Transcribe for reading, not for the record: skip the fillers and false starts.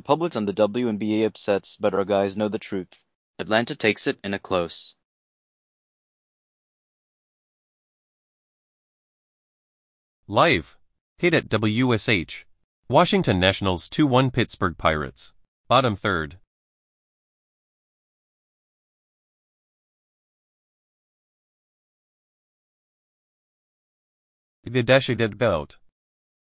public's on the WNBA upsets, but our guys know the truth. Atlanta takes it in a close. Live. Hit at WSH. Washington Nationals 2-1 Pittsburgh Pirates. Bottom third. The dash dead belt.